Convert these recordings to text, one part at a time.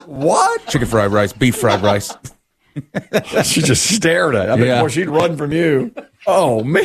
What? Chicken fried rice, beef fried rice. She just stared at it. I mean, boy, she'd run from you. Oh, man.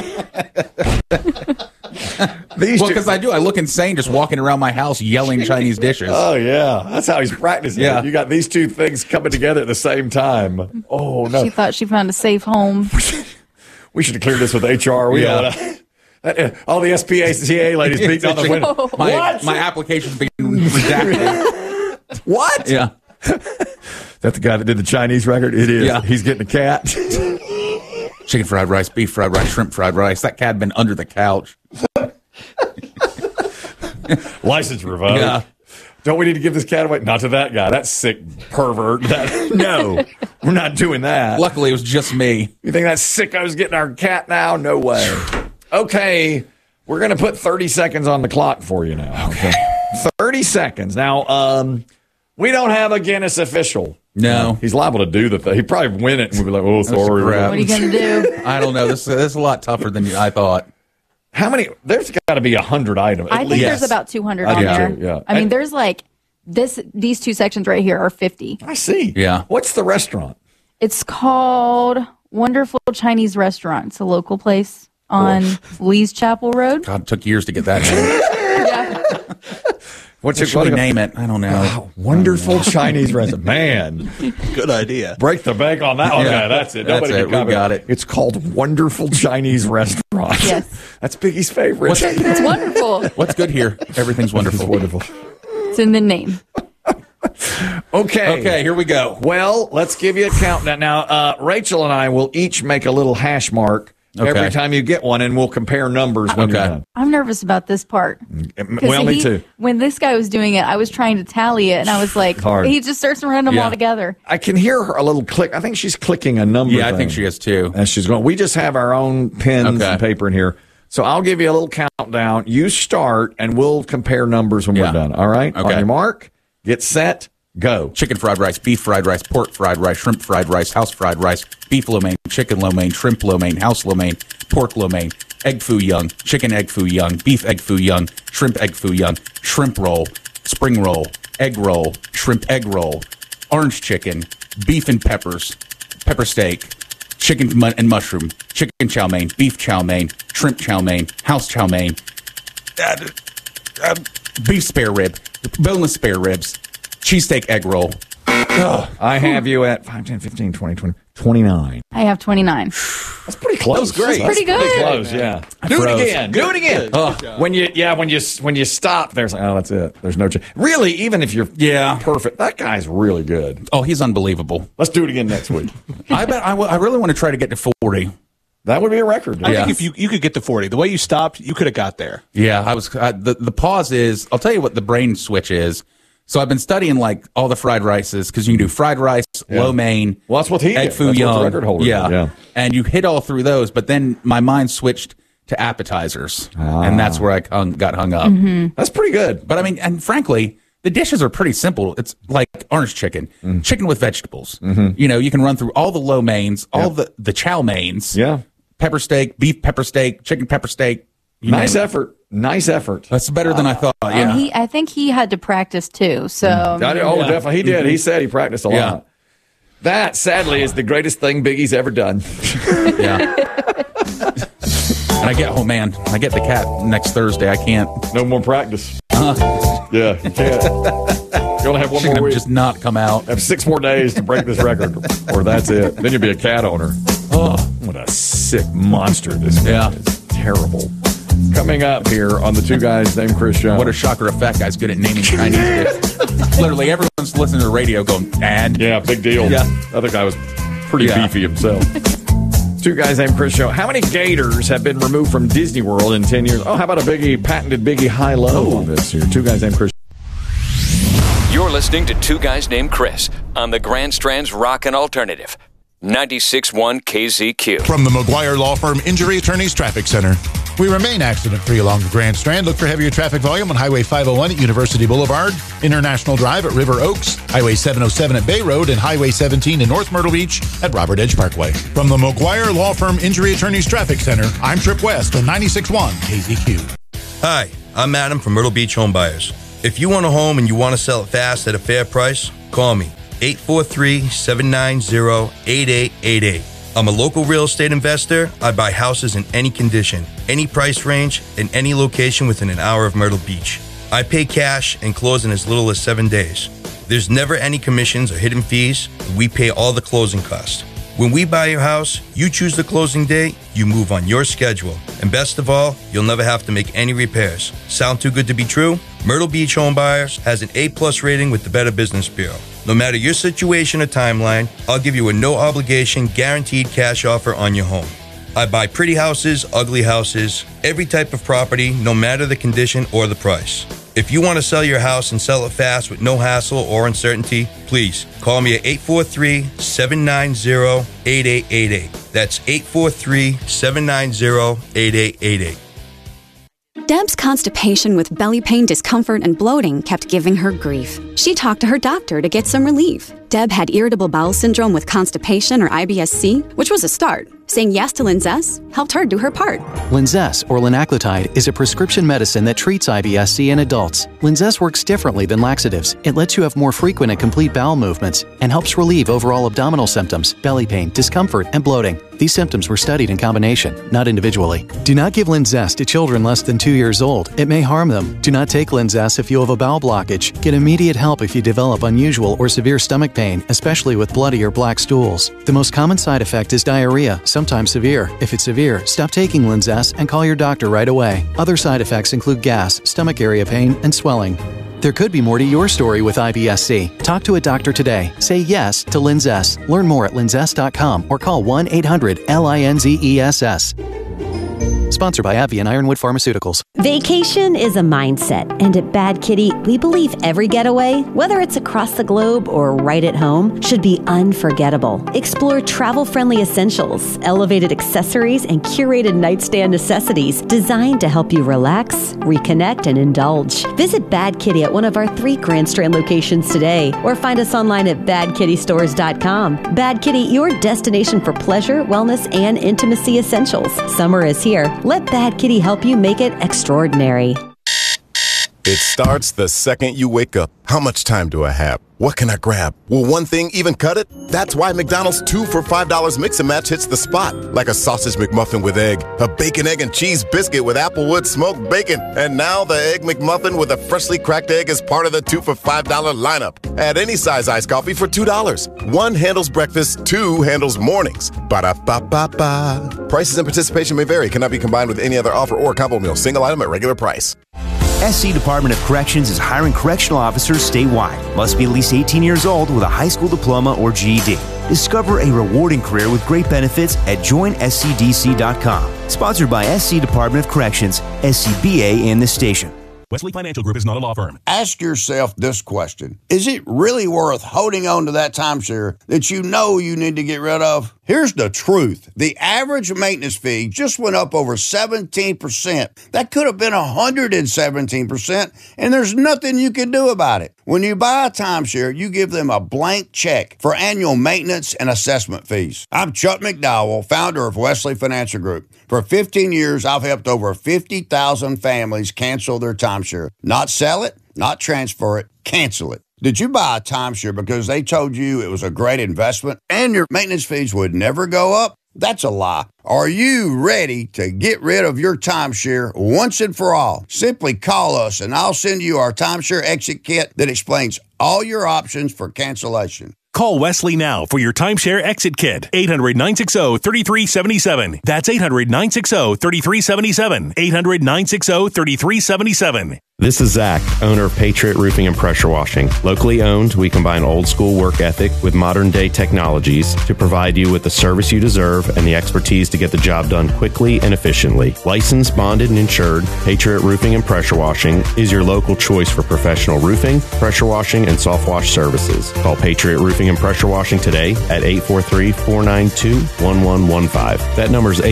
Because I do. I look insane just walking around my house yelling Chinese dishes. Oh, yeah. That's how he's practicing. Yeah. You got these two things coming together at the same time. Oh, no. She thought she found a safe home. We should have cleared this with HR. We all the SPCA ladies beating on the window. My application's being redacted. What? Yeah. Is that the guy that did the Chinese record? It is. Yeah. He's getting a cat. Chicken fried rice, beef fried rice, shrimp fried rice. That cat had been under the couch. License revoked. Yeah. Don't we need to give this cat away? Not to that guy. That sick pervert. No, we're not doing that. Luckily, it was just me. You think that sicko's getting our cat now? No way. Okay, we're going to put 30 seconds on the clock for you now. Okay. 30 seconds. Now, we don't have a Guinness official. No. He's liable to do the thing. He'd probably win it and we'd be like, oh, sorry. What are you going to do? I don't know. This is a lot tougher than I thought. How many? There's got to be 100 items. I think there's about 200 on there. Too, yeah. I mean, there's like these two sections right here are 50. I see. Yeah. What's the restaurant? It's called Wonderful Chinese Restaurant. It's a local place on Lee's Chapel Road. God, it took years to get that name. Yeah. What's What should we name it? I don't know. Wonderful Chinese restaurant. Man. Good idea. Break the bank on that one. Yeah. Okay, that's it. That's Nobody it. can comment. We got it. It's called Wonderful Chinese Restaurant. Yes. That's Biggie's favorite. It's wonderful. What's good here? Everything's wonderful. Wonderful. It's in the name. Okay, here we go. Well, let's give you a countdown. Now, Rachel and I will each make a little hash mark every time you get one, and we'll compare numbers when you're done. I'm nervous about this part. Well, me too. When this guy was doing it, I was trying to tally it, and I was like, Hard. he just starts running them all together. I can hear her a little click. I think she's clicking a number. Yeah, I think she is too. And she's going, we just have our own pens and paper in here. So I'll give you a little countdown. You start, and we'll compare numbers when we're done. All right? Okay. On your mark, get set, go. Chicken fried rice, beef fried rice, pork fried rice, shrimp fried rice, house fried rice, beef lo mein, chicken lo mein, shrimp lo mein, house lo mein, pork lo mein, egg foo young, chicken egg foo young, beef egg foo young, shrimp egg foo young, shrimp roll, spring roll, shrimp egg roll, orange chicken, beef and peppers, pepper steak, chicken and mushroom, chicken chow mein, beef chow mein, shrimp chow mein, house chow mein, beef spare rib, boneless spare ribs, cheesesteak egg roll. I have you at 5, 10, 15, 20, 29. I have 29. That's pretty close. That was great. That's pretty good. Pretty close, yeah. Do it again. Do it again. When you stop, there's like, oh, that's it. There's no change. Really, even if you're perfect, that guy's really good. Oh, he's unbelievable. Let's do it again next week. I bet I really want to try to get to 40. That would be a record. I think if you could get to 40, the way you stopped, you could have got there. Yeah, I was. The pause is. I'll tell you what the brain switch is. So I've been studying like all the fried rices because you can do fried rice, lo mein, well, that's what he egg did. foo That's young, what the record holder did, yeah. And you hit all through those. But then my mind switched to appetizers, and that's where I got hung up. Mm-hmm. That's pretty good. But I mean, and frankly, the dishes are pretty simple. It's like orange chicken, chicken with vegetables. You know, you can run through all the lo meins, all the chow meins, pepper steak, beef pepper steak, chicken pepper steak. Nice effort. Nice effort. That's better than I thought. Yeah. And I think he had to practice too. So definitely. He did. He said he practiced a lot. That, sadly, is the greatest thing Biggie's ever done. Yeah. And I get the cat next Thursday. I can't. No more practice. Yeah, you can't. You only have one more week. Just not come out. Have 6 more days to break this record, or that's it. Then you'll be a cat owner. Oh, what a sick monster this man is. Terrible. Coming up here on the Two Guys Named Chris show. What a shocker of fat guy's good at naming Chinese dishes. Literally, everyone's listening to the radio going, and? Yeah, big deal. Yeah. The other guy was pretty beefy himself. Two Guys Named Chris show. How many gators have been removed from Disney World in 10 years? Oh, how about a patented Biggie high-low on this here? Two Guys Named Chris. You're listening to Two Guys Named Chris on the Grand Strand's Rockin' Alternative. 96.1 KZQ. From the McGuire Law Firm Injury Attorneys Traffic Center. We remain accident-free along the Grand Strand. Look for heavier traffic volume on Highway 501 at University Boulevard, International Drive at River Oaks, Highway 707 at Bay Road, and Highway 17 in North Myrtle Beach at Robert Edge Parkway. From the McGuire Law Firm Injury Attorneys Traffic Center, I'm Trip West on 96.1 KZQ. Hi, I'm Adam from Myrtle Beach Home Buyers. If you want a home and you want to sell it fast at a fair price, Call me, 843-790-8888. I'm a local real estate investor. I buy houses in any condition, any price range, in any location within an hour of Myrtle Beach. I pay cash and close in as little as 7 days. There's never any commissions or hidden fees. We pay all the closing costs. When we buy your house, you choose the closing date, you move on your schedule. And best of all, you'll never have to make any repairs. Sound too good to be true? Myrtle Beach Home Buyers has an A+ rating with the Better Business Bureau. No matter your situation or timeline, I'll give you a no-obligation, guaranteed cash offer on your home. I buy pretty houses, ugly houses, every type of property, no matter the condition or the price. If you want to sell your house and sell it fast with no hassle or uncertainty, please call me at 843-790-8888. That's 843-790-8888. Deb's constipation with belly pain, discomfort, and bloating kept giving her grief. She talked to her doctor to get some relief. Deb had irritable bowel syndrome with constipation or IBS-C, which was a start. Saying yes to Linzess helped her do her part. Linzess, or linaclotide, is a prescription medicine that treats IBS-C in adults. Linzess works differently than laxatives. It lets you have more frequent and complete bowel movements and helps relieve overall abdominal symptoms, belly pain, discomfort, and bloating. These symptoms were studied in combination, not individually. Do not give Linzess to children less than 2 years old. It may harm them. Do not take Linzess if you have a bowel blockage. Get immediate help if you develop unusual or severe stomach pain, especially with bloody or black stools. The most common side effect is diarrhea, sometimes severe. If it's severe, stop taking Linzess and call your doctor right away. Other side effects include gas, stomach area pain, and swelling. There could be more to your story with IBS-C. Talk to a doctor today. Say yes to Linzess. Learn more at linzess.com or call 1-800-LINZESS. Sponsored by AbbVie and Ironwood Pharmaceuticals. Vacation is a mindset, and at Bad Kitty, we believe every getaway, whether it's across the globe or right at home, should be unforgettable. Explore travel-friendly essentials, elevated accessories, and curated nightstand necessities designed to help you relax, reconnect, and indulge. Visit Bad Kitty at one of our 3 Grand Strand locations today, or find us online at badkittystores.com. Bad Kitty, your destination for pleasure, wellness, and intimacy essentials. Summer is here. Let Bad Kitty help you make it extraordinary. It starts the second you wake up. How much time do I have? What can I grab? Will one thing even cut it? That's why McDonald's 2 for $5 Mix and Match hits the spot. Like a sausage McMuffin with egg, a bacon, egg, and cheese biscuit with Applewood smoked bacon, and now the Egg McMuffin with a freshly cracked egg is part of the 2 for $5 lineup. Add any size iced coffee for $2. 1 handles breakfast, 2 handles mornings. Ba-da-ba-ba-ba. Prices and participation may vary. Cannot be combined with any other offer or combo meal. Single item at regular price. SC Department of Corrections is hiring correctional officers statewide. Must be at least 18 years old with a high school diploma or GED. Discover a rewarding career with great benefits at joinscdc.com. Sponsored by SC Department of Corrections, SCBA, and the station. Wesley Financial Group is not a law firm. Ask yourself this question. Is it really worth holding on to that timeshare that you know you need to get rid of? Here's the truth. The average maintenance fee just went up over 17%. That could have been 117%, and there's nothing you can do about it. When you buy a timeshare, you give them a blank check for annual maintenance and assessment fees. I'm Chuck McDowell, founder of Wesley Financial Group. For 15 years, I've helped over 50,000 families cancel their timeshare. Not sell it, not transfer it, cancel it. Did you buy a timeshare because they told you it was a great investment and your maintenance fees would never go up? That's a lie. Are you ready to get rid of your timeshare once and for all? Simply call us and I'll send you our timeshare exit kit that explains all your options for cancellation. Call Wesley now for your timeshare exit kit. 800-960-3377. That's 800-960-3377. 800-960-3377. This is Zach, owner of Patriot Roofing and Pressure Washing. Locally owned, we combine old school work ethic with modern day technologies to provide you with the service you deserve and the expertise to get the job done quickly and efficiently. Licensed, bonded, and insured, Patriot Roofing and Pressure Washing is your local choice for professional roofing, pressure washing, and soft wash services. Call Patriot Roofing and Pressure Washing today at 843-492-1115. That number is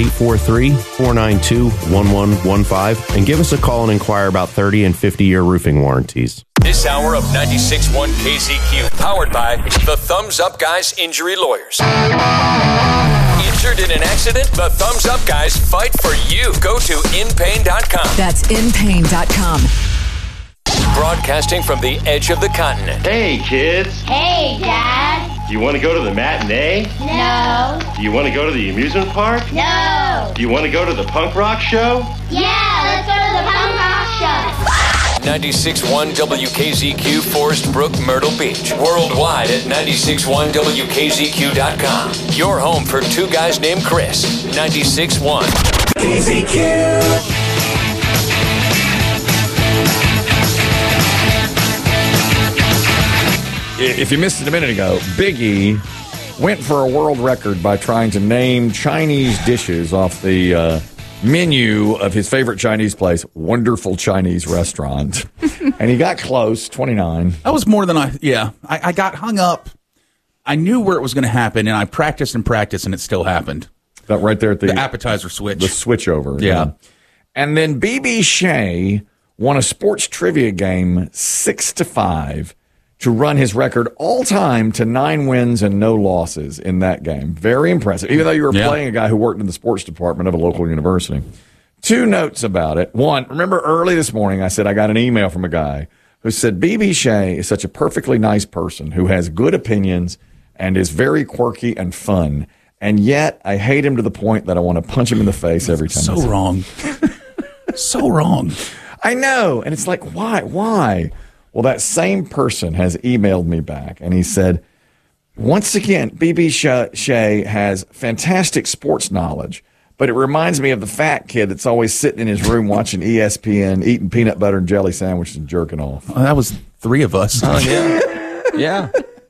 843-492-1115, and give us a call and inquire about 30 and 50-year roofing warranties. This hour of 96.1 KZQ, powered by the Thumbs Up Guys Injury Lawyers. Injured in an accident? The Thumbs Up Guys fight for you. Go to inpain.com. That's inpain.com. Broadcasting from the edge of the continent. Hey, kids. Hey, Dad. Do you want to go to the matinee? No. Do you want to go to the amusement park? No. Do you want to go to the punk rock show? Yeah, let's go to the punk rock show. 96.1 WKZQ, Forest Brook, Myrtle Beach. Worldwide at 96.1WKZQ.com. Your home for two guys named Chris. 96.1 KZQ. If you missed it a minute ago, Biggie went for a world record by trying to name Chinese dishes off the menu of his favorite Chinese place, Wonderful Chinese Restaurant. And he got close, 29. That was more than I got hung up. I knew where it was going to happen, and I practiced and practiced, and it still happened. That right there at the appetizer switch. The switch over. Yeah. And then B.B. Shea won a sports trivia game 6-5 to run his record all time to 9 wins and no losses in that game. Very impressive. Even though you were playing a guy who worked in the sports department of a local university. 2 notes about it. One, remember early this morning I said I got an email from a guy who said B.B. Shea is such a perfectly nice person who has good opinions and is very quirky and fun. And yet I hate him to the point that I want to punch him in the face every time. So wrong. So wrong. I know. And it's like, why? Well, that same person has emailed me back, and he said, once again, B.B. Shea has fantastic sports knowledge, but it reminds me of the fat kid that's always sitting in his room watching ESPN, eating peanut butter and jelly sandwiches and jerking off. Well, that was 3 of us. Oh, yeah. Yeah.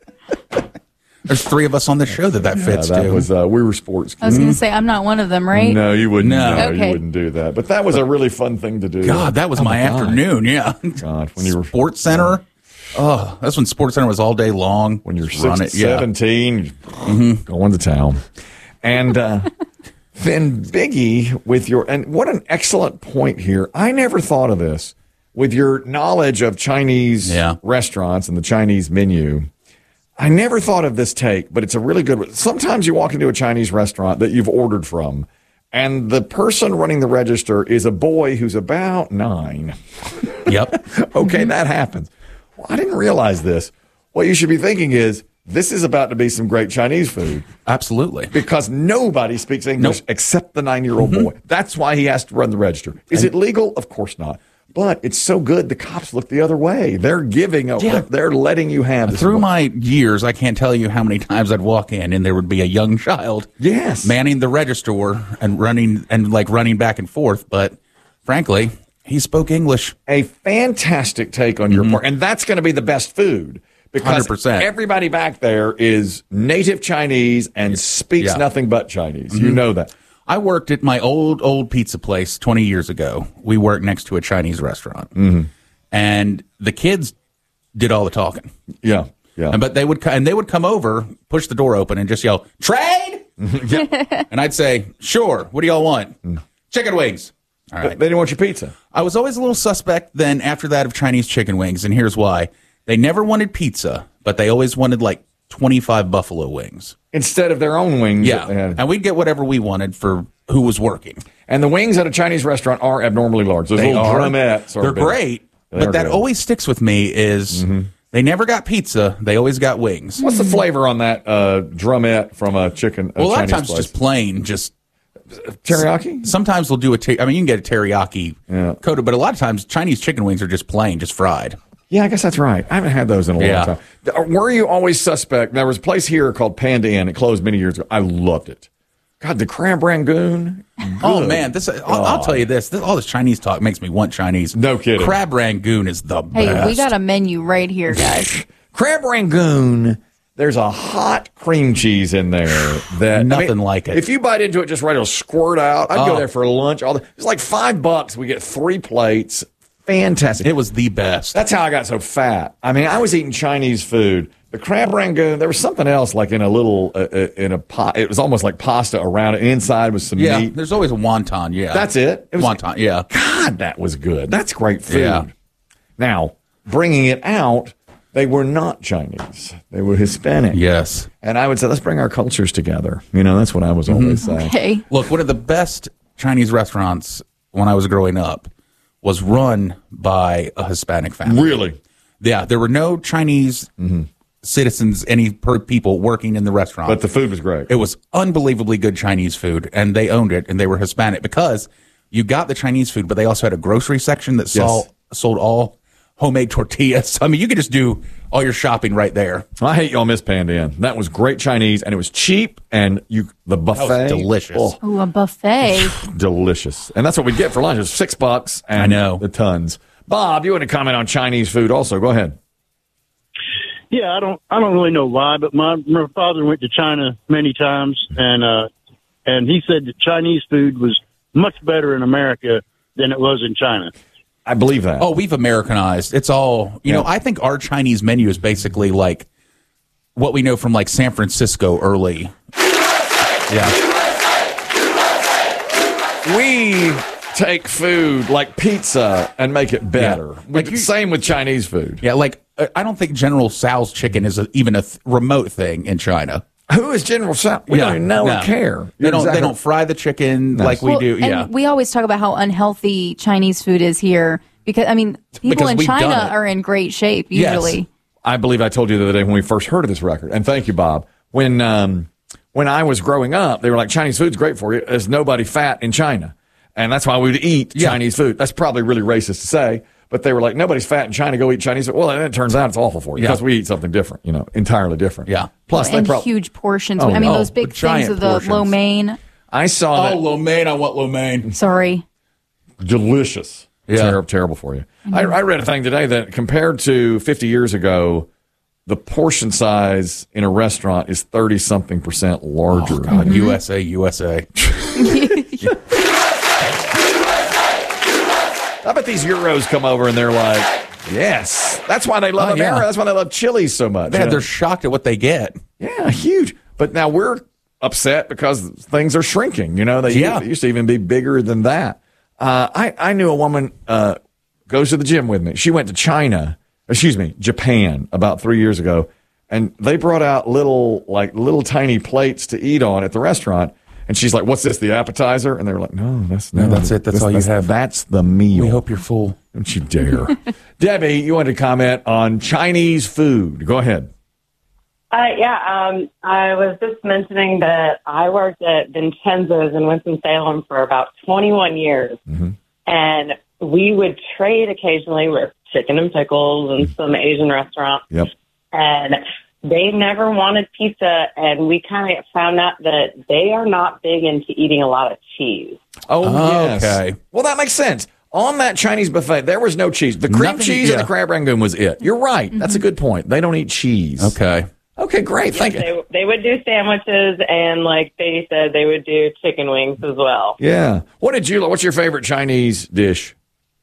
There's 3 of us on the show that fits, that too. was, we were sports kids. I was going to say, I'm not one of them, right? No, you wouldn't. No, Okay. you wouldn't do that. But that was a really fun thing to do. God, that was my afternoon, yeah. God, when you were Sports Center. Oh, that's when Sports Center was all day long. When you're Run it, yeah. 17, going to town. And then Biggie, and what an excellent point here. I never thought of this. With your knowledge of Chinese restaurants and the Chinese menu, I never thought of this take, but it's a really good one. Sometimes you walk into a Chinese restaurant that you've ordered from, and the person running the register is a boy who's about 9. Yep. Okay, that happens. Well, I didn't realize this. What you should be thinking is, this is about to be some great Chinese food. Absolutely. Because nobody speaks English except the 9-year-old boy. That's why he has to run the register. Is it legal? Of course not. But it's so good, the cops look the other way. They're giving, they're letting you have this. Through my years, I can't tell you how many times I'd walk in and there would be a young child manning the register and running back and forth. But frankly, he spoke English. A fantastic take on your part. And that's going to be the best food. Because 100%. Everybody back there is native Chinese and speaks nothing but Chinese. You know that. I worked at my old pizza place 20 years ago. We worked next to a Chinese restaurant. And the kids did all the talking. Yeah. But they would come over, push the door open, and just yell, "Trade!" And I'd say, "Sure. What do y'all want?" "Chicken wings." All right. They didn't want your pizza. I was always a little suspect then after that of Chinese chicken wings, and here's why. They never wanted pizza, but they always wanted like 25 buffalo wings. Instead of their own wings. Yeah. And we'd get whatever we wanted for who was working. And the wings at a Chinese restaurant are abnormally large. Those little drumettes are They're big. great. But that always sticks with me is they never got pizza. They always got wings. What's the flavor on that drumette from a chicken? Well, a lot of Chinese times place? just plain, just teriyaki. Sometimes they'll do you can get a teriyaki coated, but a lot of times Chinese chicken wings are just plain, just fried. Yeah, I guess that's right. I haven't had those in a long time. Were you always suspect? There was a place here called Panda Inn. It closed many years ago. I loved it. God, the crab rangoon. Oh, man. I'll tell you this. All this Chinese talk makes me want Chinese. No kidding. Crab rangoon is the best. Hey, we got a menu right here, guys. Crab rangoon. There's a hot cream cheese in there that nothing like it. If you bite into it just right, it'll squirt out. I'd go there for lunch. It's like $5. We get 3 plates. Fantastic. It was the best. That's how I got so fat. I mean, I was eating Chinese food. The crab rangoon, there was something else like in a little, in a pot. It was almost like pasta around it. Inside was some meat. There's always a wonton, That's it? It was, wonton, yeah. God, that was good. That's great food. Yeah. Now, bringing it out, they were not Chinese. They were Hispanic. Yes. And I would say, let's bring our cultures together. That's what I was always saying. Okay. Look, one of the best Chinese restaurants when I was growing up was run by a Hispanic family. Really? Yeah, there were no Chinese citizens, people working in the restaurant. But the food was great. It was unbelievably good Chinese food, and they owned it, and they were Hispanic because you got the Chinese food, but they also had a grocery section that sold all homemade tortillas. I mean, you could just do all your shopping right there. I hate y'all miss Panda Inn. That was great Chinese, and it was cheap, and the buffet. That was delicious. Oh, Ooh, a buffet. delicious. And that's what we'd get for lunch. It was $6, and I know. The tons. Bob, you want to comment on Chinese food also? Go ahead. Yeah, I don't really know why, but my father went to China many times, and he said that Chinese food was much better in America than it was in China. I believe that. Oh, we've Americanized. It's all, you know, I think our Chinese menu is basically like what we know from like San Francisco early. Yeah. We take food like pizza and make it better. Like same with Chinese food. Yeah, like I don't think General Tso's chicken is even a remote thing in China. Who is General Tso? We don't even know or care. They don't fry the chicken like we do. And Yeah. we always talk about how unhealthy Chinese food is here because, I mean, people in China are in great shape usually. Yes. I believe I told you the other day when we first heard of this record, and thank you, Bob. When I was growing up, they were like, Chinese food's great for you. There's nobody fat in China. And that's why we would eat Chinese food. That's probably really racist to say, but they were like, nobody's fat in China, go eat Chinese food. Well, and it turns out it's awful for you because we eat something different, entirely different. Yeah. Plus, and huge portions. Oh, I mean, no. those big Giant things of the portions. lo mein. I saw that. Oh, lo mein. I want lo mein. Sorry. Delicious. Yeah. Terrible for you. I read a thing today that compared to 50 years ago, the portion size in a restaurant is 30-something% larger. Oh, God. USA. I bet these Euros come over and they're like, yes. That's why they love America. That's why they love Chili's so much. They're shocked at what they get. Yeah, huge. But now we're upset because things are shrinking. They used to even be bigger than that. I knew a woman goes to the gym with me. She went to Japan about 3 years ago, and they brought out little tiny plates to eat on at the restaurant. And she's like, "What's this? The appetizer?" And they were like, "No, that's it. That's all you have. That's the meal." We hope you're full. Don't you dare, Debbie. You wanted to comment on Chinese food? Go ahead. I was just mentioning that I worked at Vincenzo's in Winston-Salem for about 21 years, and we would trade occasionally with chicken and pickles and some Asian restaurants. Yep. And they never wanted pizza, and we kind of found out that they are not big into eating a lot of cheese. Oh, yes. Okay. Well, that makes sense. On that Chinese buffet, there was no cheese. The cream cheese and the crab rangoon was it. You're right. That's a good point. They don't eat cheese. Okay. Okay, great. Thank you. They would do sandwiches, and like they said, they would do chicken wings as well. Yeah. What's your favorite Chinese dish?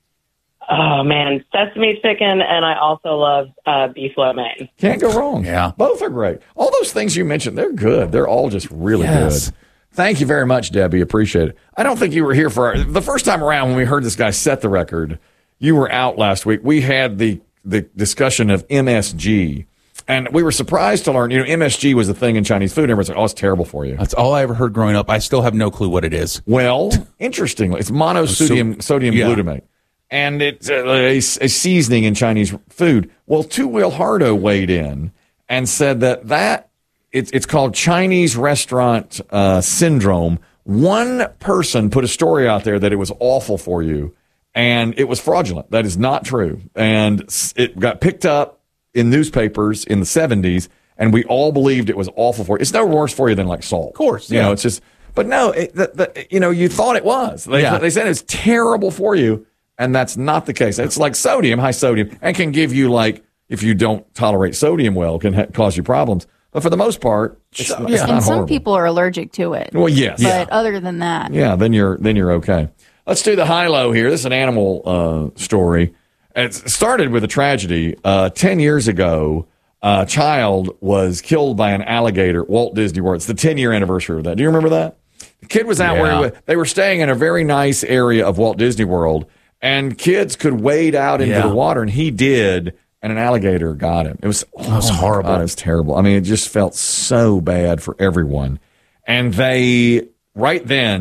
Oh, man, sesame chicken, and I also love beef lo mein. Can't go wrong. Yeah. Both are great. All those things you mentioned, they're good. They're all just really good. Thank you very much, Debbie. Appreciate it. I don't think you were here for the first time around when we heard this guy set the record. You were out last week. We had the discussion of MSG. And we were surprised to learn, MSG was a thing in Chinese food. Everyone's like, oh, it's terrible for you. That's all I ever heard growing up. I still have no clue what it is. Well, interestingly, it's sodium glutamate. And it's a seasoning in Chinese food. Well, Tu Will-Hardo weighed in and said that it's called Chinese restaurant syndrome. One person put a story out there that it was awful for you, and it was fraudulent. That is not true. And it got picked up in newspapers in the 70s, and we all believed it was awful for you. It's no worse for you than like salt. Of course. It's just, but no, you thought it was. They said it's terrible for you. And that's not the case. It's like sodium, high sodium, and can give you, like, if you don't tolerate sodium well, can cause you problems. But for the most part, it's not And some horrible. people are allergic to it. Well, yes. But other than that. Yeah, then you're okay. Let's do the high-low here. This is an animal story. It started with a tragedy. 10 years ago, a child was killed by an alligator at Walt Disney World. It's the 10-year anniversary of that. Do you remember that? The kid was out where they were staying in a very nice area of Walt Disney World, and kids could wade out into the water, and he did, and an alligator got him. It was horrible. God, it was terrible. I mean, it just felt so bad for everyone. And they, right then,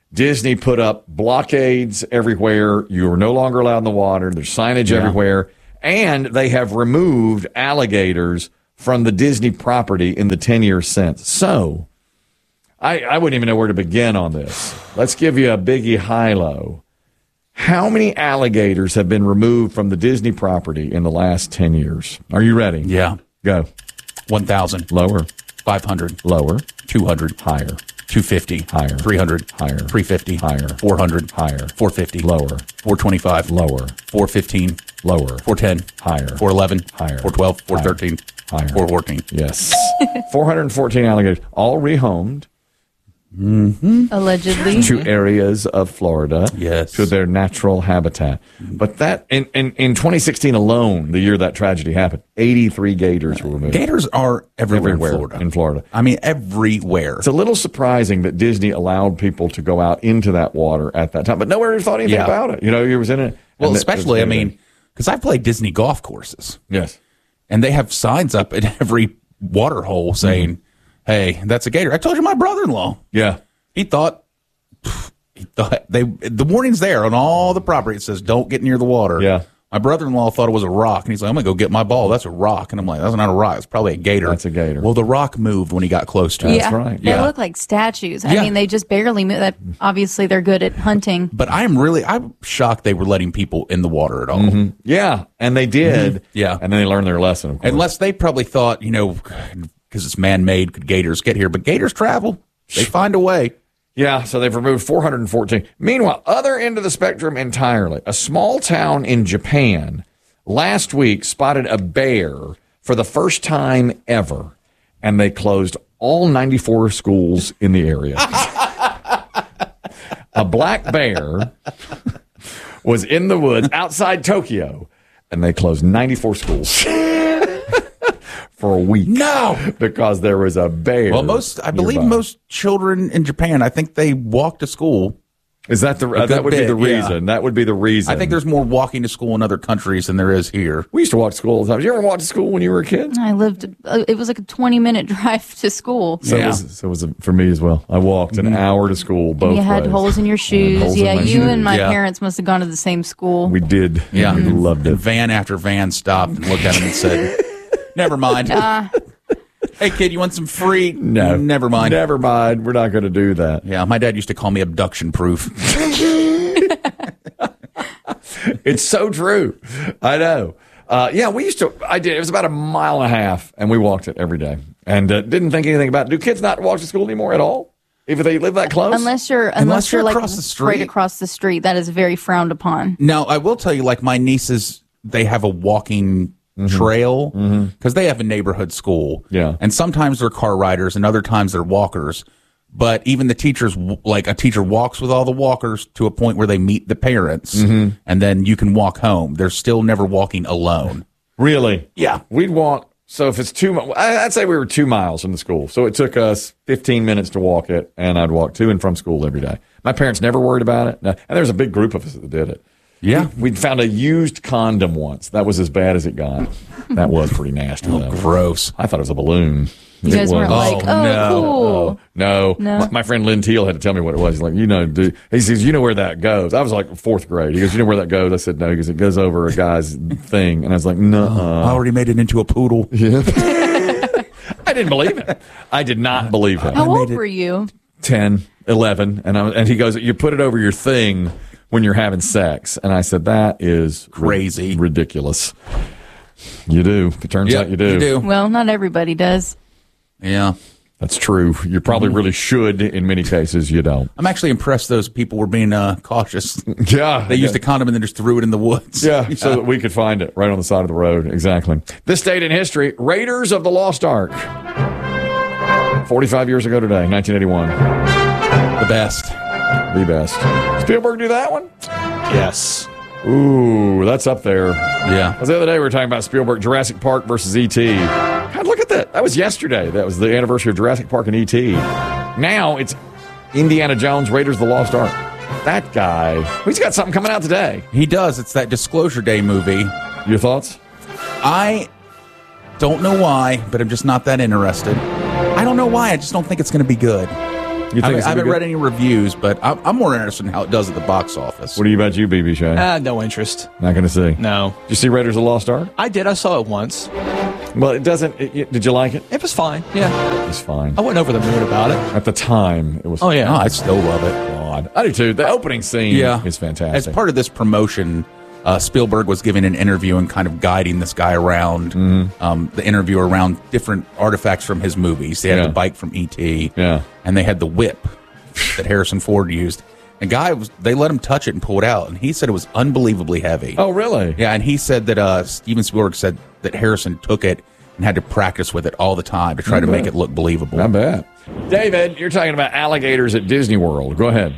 Disney put up blockades everywhere. You are no longer allowed in the water. There's signage everywhere. And they have removed alligators from the Disney property in the 10 years since. So I wouldn't even know where to begin on this. Let's give you a biggie high-low. How many alligators have been removed from the Disney property in the last 10 years? Are you ready? Yeah. Go. 1,000. Lower. 500. Lower. 200. Higher. 250. Higher. 300. Higher. 350. Higher. 400. Higher. 450. Lower. 425. Lower. 415. Lower. 410. Higher. 411. Higher. 412. 413. Higher. 414. Yes. 414 alligators, all rehomed. Allegedly. To areas of Florida. Yes. To their natural habitat. But that, in 2016 alone, the year that tragedy happened, 83 gators were removed. Gators are everywhere in Florida. I mean, everywhere. It's a little surprising that Disney allowed people to go out into that water at that time, but nobody thought anything about it. You know, it was in it. Well, especially, I mean, because I played Disney golf courses. Yes. And they have signs up at every water hole saying, hey, that's a gator. I told you my brother-in-law. Yeah. He thought the warning's there on all the property. It says, don't get near the water. Yeah. My brother-in-law thought it was a rock, and he's like, I'm going to go get my ball. That's a rock. And I'm like, that's not a rock. It's probably a gator. That's a gator. Well, the rock moved when he got close to it. That's right. They look like statues. I mean, they just barely move. That obviously they're good at hunting. But I'm shocked they were letting people in the water at all. Mm-hmm. Yeah, and they did. Yeah. And then they learned their lesson, of course. Unless they probably thought, you know, because it's man-made, could gators get here? But gators travel. They find a way. Yeah, so they've removed 414. Meanwhile, other end of the spectrum entirely, a small town in Japan last week spotted a bear for the first time ever, and they closed all 94 schools in the area. A black bear was in the woods outside Tokyo, and they closed 94 schools for a week. No, because there was a bear. Well, I believe most children in Japan, I think they walk to school. Is that that would be the reason? That would be the reason. I think there's more walking to school in other countries than there is here. We used to walk to school all the time. Did you ever walk to school when you were a kid? I lived. It was like a 20-minute drive to school. So it was for me as well. I walked an hour to school both And you had ways. holes in your shoes. Holes in Yeah, my you shoes. and my parents must have gone to the same school. We did. Yeah, We loved it. And van after van stopped and looked at him and said, "Never mind." Hey, kid, you want some free? No. Never mind. Never mind. We're not going to do that. Yeah, my dad used to call me abduction proof. It's so true. I know. We used to. I did. It was about 1.5 miles, and we walked it every day, and didn't think anything about it. Do kids not walk to school anymore at all? If they live that close, Unless you're like across the street. right across the street, that is very frowned upon. Now, I will tell you, like my nieces, they have a walking trail because they have a neighborhood school. Yeah. And sometimes they're car riders and other times they're walkers. But even the teachers, like a teacher walks with all the walkers to a point where they meet the parents and then you can walk home. They're still never walking alone. Really? Yeah. We'd walk. So if it's I'd say we were 2 miles from the school. So it took us 15 minutes to walk it, and I'd walk to and from school every day. My parents never worried about it. And there was a big group of us that did it. Yeah. We'd found a used condom once. That was as bad as it got. That was pretty nasty, though. Gross. I thought it was a balloon. You guys weren't like, cool. No. No. My friend Lynn Teal had to tell me what it was. He's like, dude. He says, you know where that goes? I was like 4th grade. He goes, you know where that goes? I said, no. He goes, it goes over a guy's thing. And I was like, no. I already made it into a poodle. Yeah. I didn't believe it. I did not believe it. How old were you? 10, 11. And he goes, you put it over your thing when you're having sex. And I said, that is crazy. Ridiculous. You do. It turns out you do. Well, not everybody does. Yeah. That's true. You probably really should. In many cases, you don't. I'm actually impressed those people were being cautious. Yeah. They used a condom and then just threw it in the woods. Yeah, so that we could find it right on the side of the road. Exactly. This date in history, Raiders of the Lost Ark. 45 years ago today, 1981. The best. The best. Spielberg do that one? Yes. Ooh, that's up there. Yeah. The other day we were talking about Spielberg, Jurassic Park versus E.T. God, look at that. That was yesterday. That was the anniversary of Jurassic Park and E.T. Now it's Indiana Jones, Raiders of the Lost Ark. That guy, he's got something coming out today. He does. It's that Disclosure Day movie. Your thoughts? I don't know why, but I'm just not that interested. I don't know why. I just don't think it's going to be good. You think I it's gonna haven't be read good? any reviews, but I'm more interested in how it does at the box office. What about you, BB Shay? No interest. Not going to see. No. Did you see Raiders of the Lost Ark? I did. I saw it once. Well, it doesn't. Did you like it? It was fine. Yeah. It was fine. I wasn't over the moon about it. At the time, it was. Oh, yeah. Oh, I still love it. God, I do too. The opening scene is fantastic. As part of this promotion, Spielberg was giving an interview and kind of guiding this guy around, the interviewer around different artifacts from his movies. They had Yeah. the bike from E.T. Yeah. And they had the whip that Harrison Ford used. And they let him touch it and pull it out, and he said it was unbelievably heavy. Oh, really? Yeah, and he said that Steven Spielberg said that Harrison took it and had to practice with it all the time to try to make it look believable. I bet. David, you're talking about alligators at Disney World. Go ahead.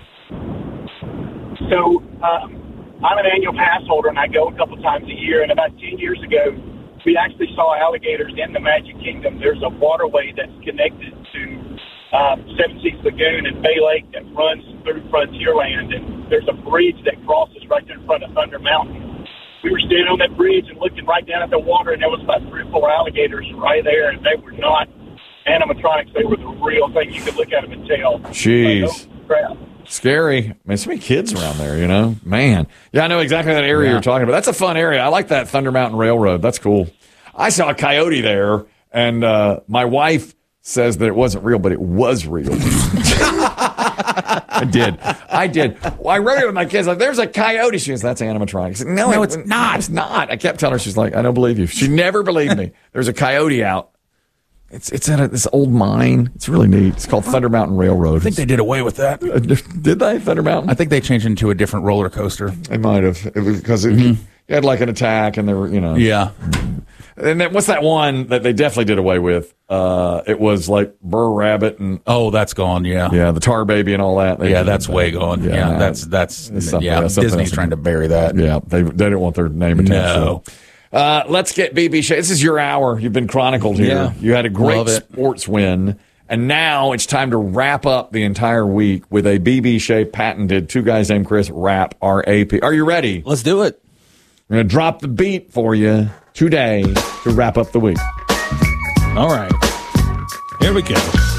So I'm an annual pass holder, and I go a couple times a year. And about 10 years ago, we actually saw alligators in the Magic Kingdom. There's a waterway that's connected to Seven Seas Lagoon and Bay Lake that runs through Frontierland, and there's a bridge that crosses right there in front of Thunder Mountain. We were standing on that bridge and looking right down at the water, and there was about 3 or 4 alligators right there, and they were not animatronics. They were the real thing. You could look at them and tell. Jeez. Like, oh, crap. Scary. Man, so many kids around there, you know? Man. Yeah, I know exactly that area you're talking about. That's a fun area. I like that Thunder Mountain Railroad. That's cool. I saw a coyote there, and my wife says that it wasn't real, but it was real. I did. Well, I wrote it with my kids. Like, there's a coyote. She goes, that's animatronic. I said, no, it's not. It's not. I kept telling her. She's like, I don't believe you. She never believed me. There's a coyote out. It's at this old mine. It's really neat. It's called Thunder Mountain Railroad. I think they did away with that. Did they? Thunder Mountain? I think they changed into a different roller coaster. They might have. It was because it had like an attack, and there were, Yeah. And then what's that one that they definitely did away with? It was like Burr Rabbit and that's gone. Yeah, the Tar Baby and all that. That's way gone. Yeah, that's Disney's trying to bury that. Yeah, they didn't want their name attached. No. Let's get BB Shea. This is your hour. You've been chronicled here. Yeah. You had a great sports win, and now it's time to wrap up the entire week with a BB Shea patented Two Guys Named Chris rap, R-A-P. Are you ready? Let's do it. I'm going to drop the beat for you today to wrap up the week. All right. Here we go.